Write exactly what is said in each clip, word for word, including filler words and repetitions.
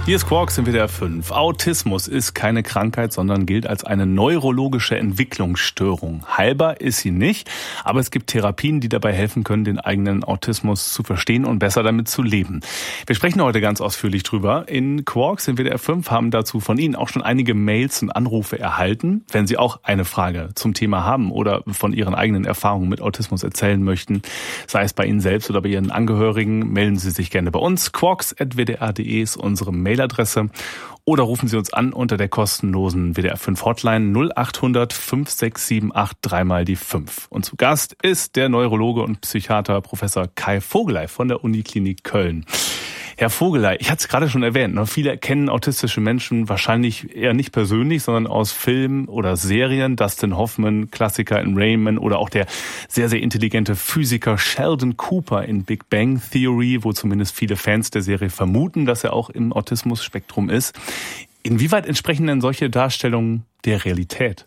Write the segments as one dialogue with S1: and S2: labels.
S1: Hier ist Quarks in W D R fünf. Autismus ist keine Krankheit, sondern gilt als eine neurologische Entwicklungsstörung. Heilbar ist sie nicht, aber es gibt Therapien, die dabei helfen können, den eigenen Autismus zu verstehen und besser damit zu leben. Wir sprechen heute ganz ausführlich drüber. In Quarks in W D R fünf haben dazu von Ihnen auch schon einige Mails und Anrufe erhalten. Wenn Sie auch eine Frage zum Thema haben oder von Ihren eigenen Erfahrungen mit Autismus erzählen möchten, sei es bei Ihnen selbst oder bei Ihren Angehörigen, melden Sie sich gerne bei uns. quarks at w d r punkt d e ist unsere Mailadresse. Oder rufen Sie uns an unter der kostenlosen W D R fünf Hotline null acht hundert fünf sechs sieben acht drei mal die fünf. Und zu Gast ist der Neurologe und Psychiater Professor Kai Vogeley von der Uniklinik Köln. Herr Vogeley, ich hatte es gerade schon erwähnt, ne? Viele kennen autistische Menschen wahrscheinlich eher nicht persönlich, sondern aus Filmen oder Serien. Dustin Hoffman, Klassiker in Rain Man oder auch der sehr, sehr intelligente Physiker Sheldon Cooper in Big Bang Theory, wo zumindest viele Fans der Serie vermuten, dass er auch im Autismus-Spektrum ist. Inwieweit entsprechen denn solche Darstellungen der Realität?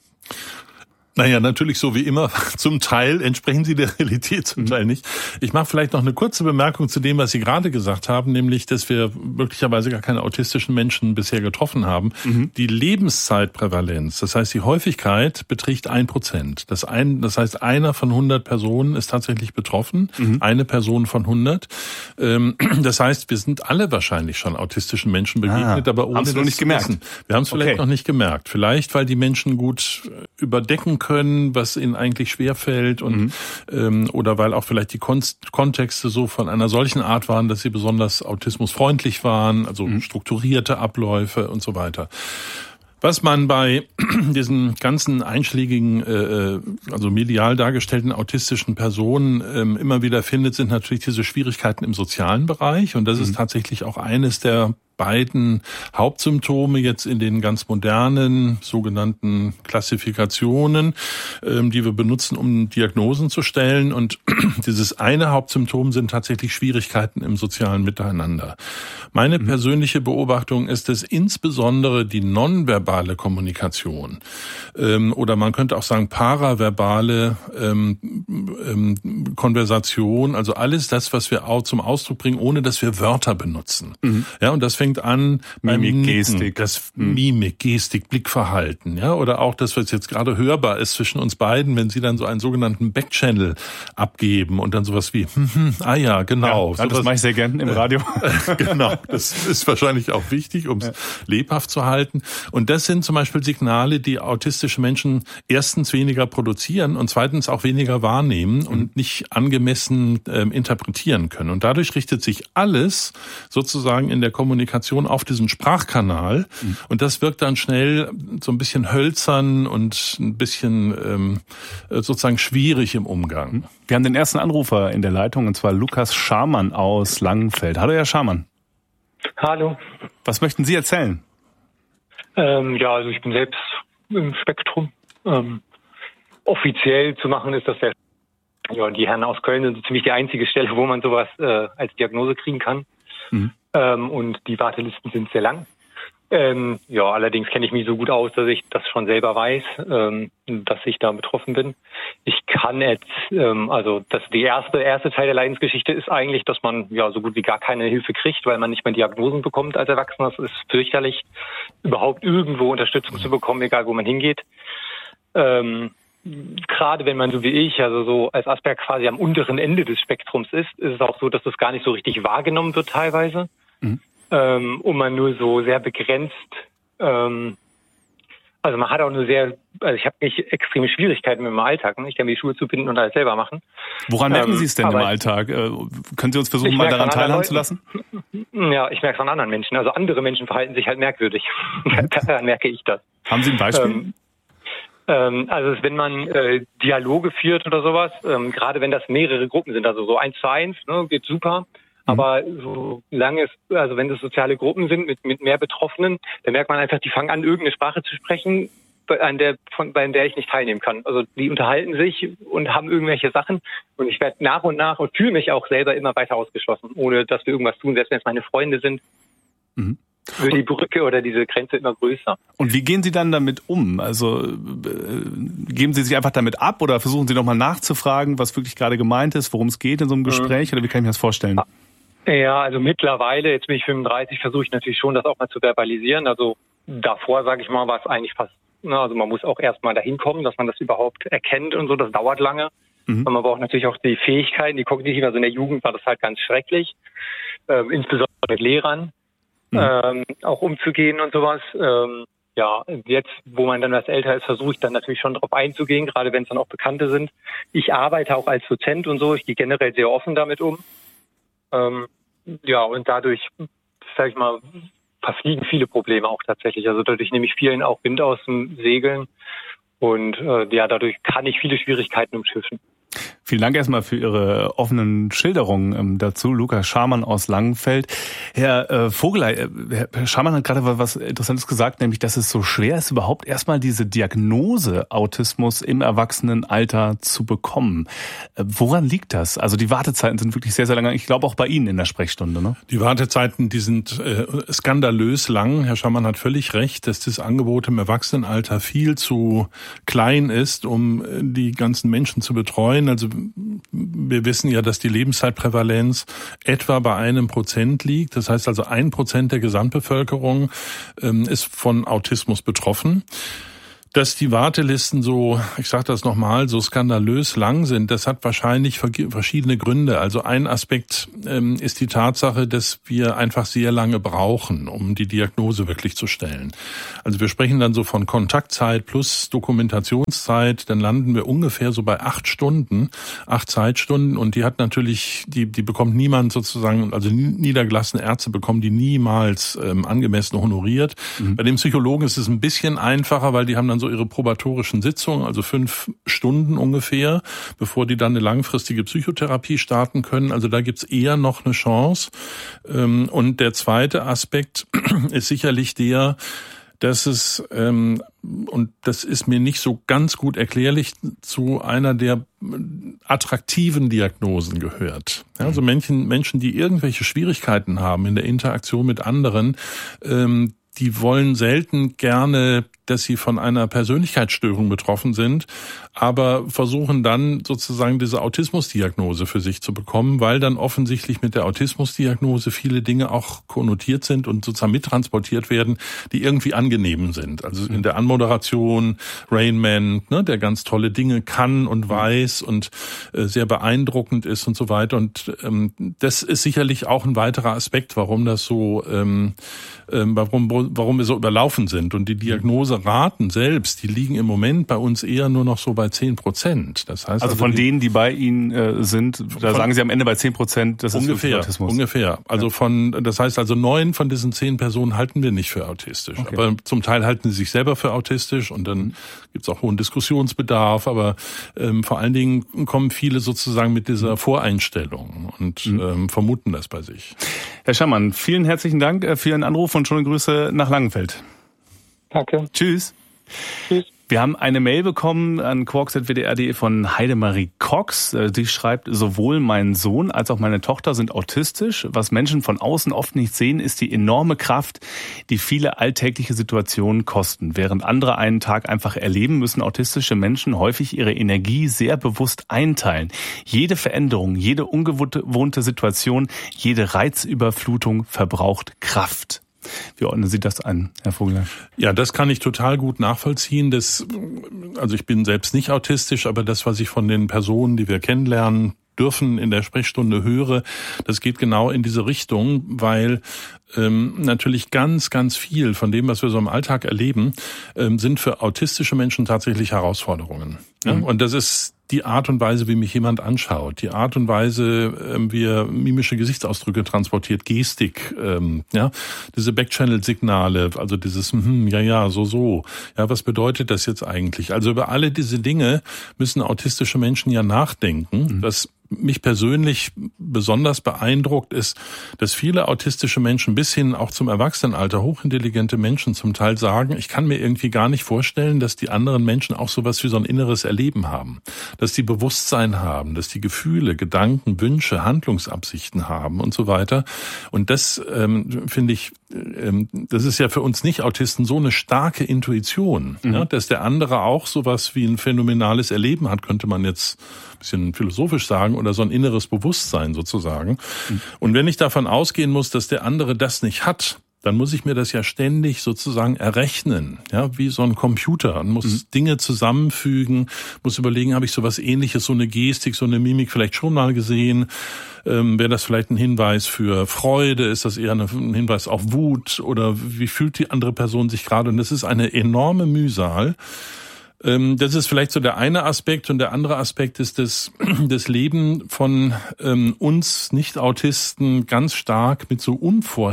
S2: Naja, natürlich so wie immer. Zum Teil entsprechen sie der Realität, zum Teil nicht. Ich mache vielleicht noch eine kurze Bemerkung zu dem, was Sie gerade gesagt haben, nämlich, dass wir möglicherweise gar keine autistischen Menschen bisher getroffen haben. Mhm. Die Lebenszeitprävalenz, das heißt die Häufigkeit, beträgt ein Prozent. Das, ein, das heißt, einer von hundert Personen ist tatsächlich betroffen, mhm. eine Person von hundert. Das heißt, wir sind alle wahrscheinlich schon autistischen Menschen begegnet, ah, aber ohne das
S1: noch nicht gemerkt.
S2: Wissen. Wir haben es vielleicht okay. noch nicht gemerkt. Vielleicht, weil die Menschen gut überdecken können, was ihnen eigentlich schwerfällt und mhm. ähm, oder weil auch vielleicht die Kon- Kontexte so von einer solchen Art waren, dass sie besonders autismusfreundlich waren, also mhm. strukturierte Abläufe und so weiter. Was man bei diesen ganzen einschlägigen, äh, also medial dargestellten autistischen Personen ähm, immer wieder findet, sind natürlich diese Schwierigkeiten im sozialen Bereich. Und das mhm. ist tatsächlich auch eines der beiden Hauptsymptome jetzt in den ganz modernen sogenannten Klassifikationen, ähm, die wir benutzen, um Diagnosen zu stellen. Und dieses eine Hauptsymptom sind tatsächlich Schwierigkeiten im sozialen Miteinander. Meine mhm. persönliche Beobachtung ist, dass insbesondere die nonverbale Kommunikation ähm, oder man könnte auch sagen paraverbale ähm, ähm, Konversation, also alles das, was wir auch zum Ausdruck bringen, ohne dass wir Wörter benutzen. Mhm. Ja, und das fängt an beim
S1: Mimik, Gestik,
S2: das Mimik, Gestik, Blickverhalten, ja, oder auch das, was jetzt gerade hörbar ist zwischen uns beiden, wenn Sie dann so einen sogenannten Backchannel abgeben und dann sowas wie, hm, hm, ah ja, genau.
S1: Ja, das mache ich sehr gern im Radio.
S2: Äh, genau, das ist wahrscheinlich auch wichtig, um es ja. lebhaft zu halten. Und das sind zum Beispiel Signale, die autistische Menschen erstens weniger produzieren und zweitens auch weniger wahrnehmen mhm. und nicht angemessen ähm, interpretieren können. Und dadurch richtet sich alles sozusagen in der Kommunikation auf diesen Sprachkanal mhm. und das wirkt dann schnell so ein bisschen hölzern und ein bisschen ähm, sozusagen schwierig im Umgang.
S1: Wir haben den ersten Anrufer in der Leitung und zwar Lukas Scharmann aus Langenfeld. Hallo Herr Scharmann.
S3: Hallo.
S1: Was möchten Sie erzählen?
S3: Ähm, ja, also ich bin selbst im Spektrum. Ähm, offiziell zu machen ist das ja, ja, die Herren aus Köln sind so ziemlich die einzige Stelle, wo man sowas äh, als Diagnose kriegen kann. Mhm. Ähm, und die Wartelisten sind sehr lang. Ähm, ja, allerdings kenne ich mich so gut aus, dass ich das schon selber weiß, ähm, dass ich da betroffen bin. Ich kann jetzt, ähm, also das die erste erste Teil der Leidensgeschichte ist eigentlich, dass man ja so gut wie gar keine Hilfe kriegt, weil man nicht mehr Diagnosen bekommt als Erwachsener. Es ist fürchterlich, überhaupt irgendwo Unterstützung zu bekommen, egal wo man hingeht. Ähm, Gerade wenn man so wie ich, also so als Asperger quasi am unteren Ende des Spektrums ist, ist es auch so, dass das gar nicht so richtig wahrgenommen wird teilweise. Mhm. Ähm, und man nur so sehr begrenzt, ähm, also man hat auch nur sehr, also ich habe nicht extreme Schwierigkeiten mit dem Alltag. Ne? Ich kann mir die Schuhe zubinden und alles selber machen.
S1: Woran ähm, merken Sie es denn im Alltag? Äh, können Sie uns versuchen, mal daran teilhaben zu lassen?
S3: Ja, ich merke es an anderen Menschen. Also andere Menschen verhalten sich halt merkwürdig. Daran merke ich das.
S1: Haben Sie ein Beispiel?
S3: Ähm, ähm, also wenn man äh, Dialoge führt oder sowas, ähm, gerade wenn das mehrere Gruppen sind, also so eins zu eins, ne, geht super. Aber solange es, also wenn das soziale Gruppen sind mit, mit mehr Betroffenen, dann merkt man einfach, die fangen an, irgendeine Sprache zu sprechen, an der, von, bei der ich nicht teilnehmen kann. Also die unterhalten sich und haben irgendwelche Sachen und ich werde nach und nach und fühle mich auch selber immer weiter ausgeschlossen, ohne dass wir irgendwas tun, selbst wenn es meine Freunde sind. Mhm. Wird die Brücke oder diese Grenze immer größer.
S1: Und wie gehen Sie dann damit um? Also äh, geben Sie sich einfach damit ab oder versuchen Sie nochmal nachzufragen, was wirklich gerade gemeint ist, worum es geht in so einem Gespräch? Mhm. Oder wie kann ich mir das vorstellen?
S3: Ja, also mittlerweile, jetzt bin ich fünfunddreißig, versuche ich natürlich schon, das auch mal zu verbalisieren. Also davor, sage ich mal, war es eigentlich fast, na, also man muss auch erstmal dahin kommen, dass man das überhaupt erkennt und so, das dauert lange. Mhm. Und man braucht natürlich auch die Fähigkeiten, die kognitive, also in der Jugend war das halt ganz schrecklich, ähm, insbesondere mit Lehrern, mhm. ähm, auch umzugehen und sowas. Ähm, ja, jetzt, wo man dann als älter ist, versuche ich dann natürlich schon darauf einzugehen, gerade wenn es dann auch Bekannte sind. Ich arbeite auch als Dozent und so, ich gehe generell sehr offen damit um. Ähm, ja, und dadurch, sag ich mal, verfliegen viele Probleme auch tatsächlich. Also dadurch nehme ich vielen auch Wind aus dem Segeln und äh, ja, dadurch kann ich viele Schwierigkeiten umschiffen.
S1: Vielen Dank erstmal für Ihre offenen Schilderungen ähm, dazu. Lukas Scharmann aus Langenfeld. Herr äh, Vogeley, äh, Herr Scharmann hat gerade was Interessantes gesagt, nämlich, dass es so schwer ist, überhaupt erstmal diese Diagnose Autismus im Erwachsenenalter zu bekommen. Äh, woran liegt das? Also die Wartezeiten sind wirklich sehr, sehr lang. Ich glaube auch bei Ihnen in der Sprechstunde, ne?
S2: Die Wartezeiten, die sind äh, skandalös lang. Herr Scharmann hat völlig recht, dass das Angebot im Erwachsenenalter viel zu klein ist, um äh, die ganzen Menschen zu betreuen. Also wir wissen ja, dass die Lebenszeitprävalenz etwa bei einem Prozent liegt. Das heißt also, ein Prozent der Gesamtbevölkerung ähm, ist von Autismus betroffen. Dass die Wartelisten so, ich sage das nochmal, so skandalös lang sind, das hat wahrscheinlich verschiedene Gründe. Also ein Aspekt ähm, ist die Tatsache, dass wir einfach sehr lange brauchen, um die Diagnose wirklich zu stellen. Also wir sprechen dann so von Kontaktzeit plus Dokumentationszeit, dann landen wir ungefähr so bei acht Stunden, acht Zeitstunden, und die hat natürlich, die die bekommt niemand sozusagen, also niedergelassene Ärzte bekommen die niemals ähm, angemessen honoriert. Mhm. Bei den Psychologen ist es ein bisschen einfacher, weil die haben dann so ihre probatorischen Sitzungen, also fünf Stunden ungefähr, bevor die dann eine langfristige Psychotherapie starten können. Also da gibt's eher noch eine Chance. Und der zweite Aspekt ist sicherlich der, dass es, und das ist mir nicht so ganz gut erklärlich, zu einer der attraktiven Diagnosen gehört. Also Menschen, Menschen, die irgendwelche Schwierigkeiten haben in der Interaktion mit anderen, die wollen selten gerne, dass sie von einer Persönlichkeitsstörung betroffen sind, aber versuchen dann sozusagen diese Autismusdiagnose für sich zu bekommen, weil dann offensichtlich mit der Autismusdiagnose viele Dinge auch konnotiert sind und sozusagen mittransportiert werden, die irgendwie angenehm sind. Also in der Anmoderation, Rain Man, ne, der ganz tolle Dinge kann und weiß und äh, sehr beeindruckend ist und so weiter. Und ähm, das ist sicherlich auch ein weiterer Aspekt, warum das so, ähm, ähm, warum, warum wir so überlaufen sind. Und die Diagnoseraten selbst, die liegen im Moment bei uns eher nur noch so bei zehn Prozent. Das heißt
S1: also, also von die, denen, die bei Ihnen äh, sind, da von, sagen Sie am Ende bei zehn Prozent, das
S2: ungefähr,
S1: ist Autismus.
S2: Ungefähr. Also ja. von, das heißt also neun von diesen zehn Personen halten wir nicht für autistisch. Okay. Aber zum Teil halten sie sich selber für autistisch und dann mhm. gibt's auch hohen Diskussionsbedarf. Aber ähm, vor allen Dingen kommen viele sozusagen mit dieser Voreinstellung und mhm. ähm, vermuten das bei sich.
S1: Herr Scharmann, vielen herzlichen Dank für Ihren Anruf und schöne Grüße nach Langenfeld.
S3: Danke.
S1: Tschüss. Tschüss. Wir haben eine Mail bekommen an quarks at w d r punkt d e von Heidemarie Cox. Sie schreibt, sowohl mein Sohn als auch meine Tochter sind autistisch. Was Menschen von außen oft nicht sehen, ist die enorme Kraft, die viele alltägliche Situationen kosten. Während andere einen Tag einfach erleben, müssen autistische Menschen häufig ihre Energie sehr bewusst einteilen. Jede Veränderung, jede ungewohnte Situation, jede Reizüberflutung verbraucht Kraft. Wie ordnen Sie das ein, Herr Vogeley?
S2: Ja, das kann ich total gut nachvollziehen. Das, also ich bin selbst nicht autistisch, aber das, was ich von den Personen, die wir kennenlernen dürfen, in der Sprechstunde höre, das geht genau in diese Richtung, weil ähm, natürlich ganz, ganz viel von dem, was wir so im Alltag erleben, ähm, sind für autistische Menschen tatsächlich Herausforderungen. Ja? Mhm. Und das ist die Art und Weise, wie mich jemand anschaut, die Art und Weise, wie er mimische Gesichtsausdrücke transportiert, Gestik, ähm, ja, diese Backchannel-Signale, also dieses, hm, ja, ja, so, so. Ja, was bedeutet das jetzt eigentlich? Also über alle diese Dinge müssen autistische Menschen ja nachdenken. Mhm. Das mich persönlich besonders beeindruckt ist, dass viele autistische Menschen bis hin auch zum Erwachsenenalter, hochintelligente Menschen zum Teil sagen, ich kann mir irgendwie gar nicht vorstellen, dass die anderen Menschen auch sowas wie so ein inneres Erleben haben, dass die Bewusstsein haben, dass die Gefühle, Gedanken, Wünsche, Handlungsabsichten haben und so weiter. Und das ähm, finde ich ähm, das ist ja für uns Nicht-Autisten so eine starke Intuition, mhm. ja, dass der andere auch sowas wie ein phänomenales Erleben hat, könnte man jetzt ein bisschen philosophisch sagen, oder so ein inneres Bewusstsein sozusagen. Mhm. Und wenn ich davon ausgehen muss, dass der andere das nicht hat, dann muss ich mir das ja ständig sozusagen errechnen, ja, wie so ein Computer, und muss mhm. Dinge zusammenfügen, muss überlegen, habe ich sowas Ähnliches, so eine Gestik, so eine Mimik vielleicht schon mal gesehen, ähm, wäre das vielleicht ein Hinweis für Freude, ist das eher ein Hinweis auf Wut, oder wie fühlt die andere Person sich gerade? Und das ist eine enorme Mühsal. Das ist vielleicht so der eine Aspekt, und der andere Aspekt ist das, das Leben von ähm, uns Nicht-Autisten ganz stark mit so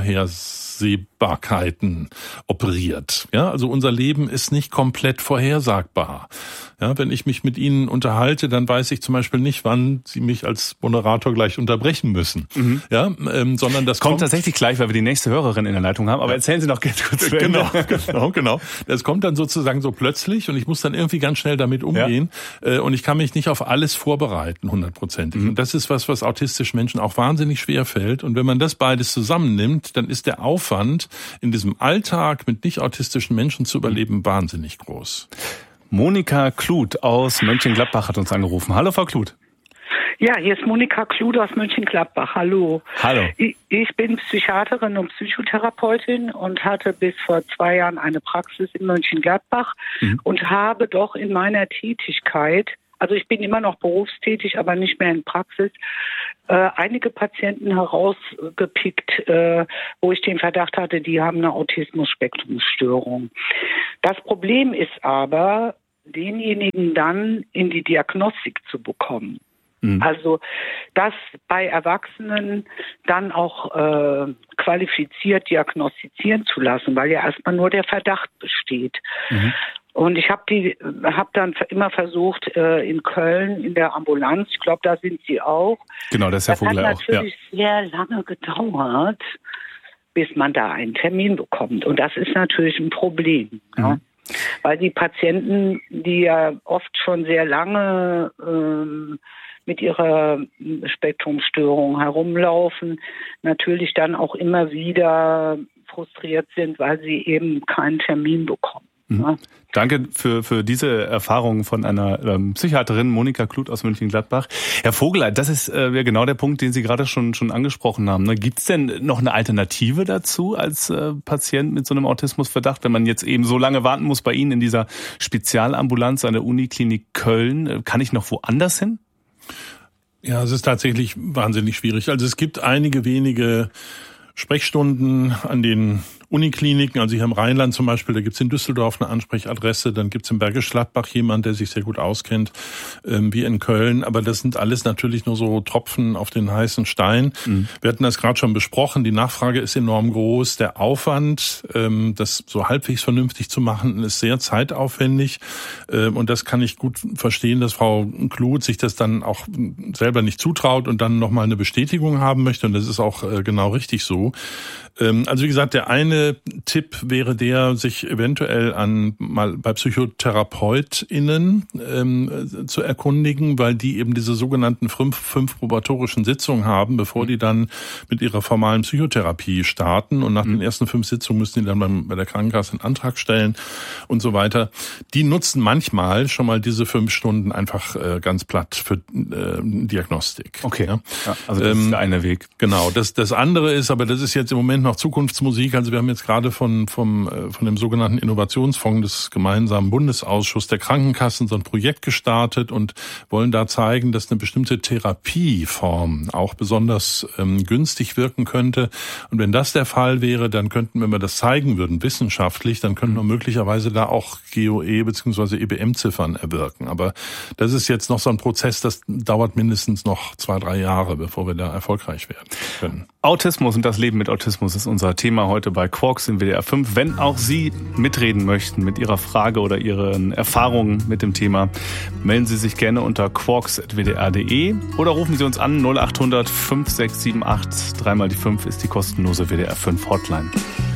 S2: Unvorhersehbarkeiten operiert. Ja, also unser Leben ist nicht komplett vorhersagbar. Ja, wenn ich mich mit Ihnen unterhalte, dann weiß ich zum Beispiel nicht, wann Sie mich als Moderator gleich unterbrechen müssen. Mhm. Ja, ähm, sondern das
S1: kommt,
S2: kommt
S1: tatsächlich gleich, weil wir die nächste Hörerin in der Leitung haben. Aber erzählen Sie noch ganz kurz zu Ende.
S2: Genau, genau, genau. Das kommt dann sozusagen so plötzlich, und ich muss dann irgendwie ganz schnell damit umgehen. Ja. Und ich kann mich nicht auf alles vorbereiten, hundertprozentig. Mhm. Und das ist was, was autistischen Menschen auch wahnsinnig schwer fällt. Und wenn man das beides zusammennimmt, dann ist der Aufwand, in diesem Alltag mit nicht-autistischen Menschen zu überleben, wahnsinnig groß.
S1: Monika Kluth aus Mönchengladbach hat uns angerufen. Hallo, Frau Kluth.
S4: Ja, hier ist Monika Kluth aus Mönchengladbach. Hallo.
S1: Hallo.
S4: Ich, ich bin Psychiaterin und Psychotherapeutin und hatte bis vor zwei Jahren eine Praxis in Mönchengladbach mhm. und habe doch in meiner Tätigkeit, also ich bin immer noch berufstätig, aber nicht mehr in Praxis, äh, einige Patienten herausgepickt, äh, wo ich den Verdacht hatte, die haben eine Autismus-Spektrum-Störung. Das Problem ist aber, denjenigen dann in die Diagnostik zu bekommen. Mhm. Also das bei Erwachsenen dann auch äh, qualifiziert diagnostizieren zu lassen, weil ja erstmal nur der Verdacht besteht. Mhm. Und ich habe die, habe dann immer versucht äh, in Köln in der Ambulanz. Ich glaube, da sind Sie auch.
S1: Genau, das ist Herr Vogler auch.
S4: Das hat natürlich ja. sehr lange gedauert, bis man da einen Termin bekommt. Und das ist natürlich ein Problem. Mhm. Ja? Weil die Patienten, die ja oft schon sehr lange ähm, mit ihrer Spektrumstörung herumlaufen, natürlich dann auch immer wieder frustriert sind, weil sie eben keinen Termin bekommen.
S1: Mhm. Danke für für diese Erfahrung von einer ähm, Psychiaterin, Monika Kluth aus Mönchengladbach. Herr Vogler, das ist äh, ja genau der Punkt, den Sie gerade schon schon angesprochen haben. Ne? Gibt es denn noch eine Alternative dazu als äh, Patient mit so einem Autismusverdacht, wenn man jetzt eben so lange warten muss bei Ihnen in dieser Spezialambulanz an der Uniklinik Köln? Kann ich noch woanders hin?
S2: Ja, es ist tatsächlich wahnsinnig schwierig. Also es gibt einige wenige Sprechstunden an den Unikliniken, also hier im Rheinland zum Beispiel, da gibt's in Düsseldorf eine Ansprechadresse, dann gibt's in Bergisch Gladbach jemand, der sich sehr gut auskennt, ähm, wie in Köln, aber das sind alles natürlich nur so Tropfen auf den heißen Stein. Mhm. Wir hatten das gerade schon besprochen, die Nachfrage ist enorm groß, der Aufwand, ähm, das so halbwegs vernünftig zu machen, ist sehr zeitaufwendig, ähm, und das kann ich gut verstehen, dass Frau Kluth sich das dann auch selber nicht zutraut und dann nochmal eine Bestätigung haben möchte, und das ist auch äh, genau richtig so. Ähm, also wie gesagt, der eine Tipp wäre der, sich eventuell an mal bei PsychotherapeutInnen ähm, zu erkundigen, weil die eben diese sogenannten fünf, fünf probatorischen Sitzungen haben, bevor die dann mit ihrer formalen Psychotherapie starten. Und nach mhm. den ersten fünf Sitzungen müssen die dann beim, bei der Krankenkasse einen Antrag stellen und so weiter. Die nutzen manchmal schon mal diese fünf Stunden einfach äh, ganz platt für äh, Diagnostik.
S1: Okay, ja. Ja, also das ähm, ist der eine Weg.
S2: Genau, das, das andere ist, aber das ist jetzt im Moment noch Zukunftsmusik. Also wir haben jetzt gerade von vom von dem sogenannten Innovationsfonds des gemeinsamen Bundesausschusses der Krankenkassen so ein Projekt gestartet und wollen da zeigen, dass eine bestimmte Therapieform auch besonders ähm, günstig wirken könnte. Und wenn das der Fall wäre, dann könnten, wenn wir das zeigen würden, wissenschaftlich, dann könnten wir möglicherweise da auch G O E bzw. E B M-Ziffern erwirken. Aber das ist jetzt noch so ein Prozess, das dauert mindestens noch zwei, drei Jahre, bevor wir da erfolgreich werden können.
S1: Autismus und das Leben mit Autismus ist unser Thema heute bei Quarks in W D R fünf. Wenn auch Sie mitreden möchten mit Ihrer Frage oder Ihren Erfahrungen mit dem Thema, melden Sie sich gerne unter quarks at w d r punkt d e oder rufen Sie uns an null acht hundert fünf sechs sieben acht. Dreimal die fünf ist die kostenlose W D R fünf Hotline.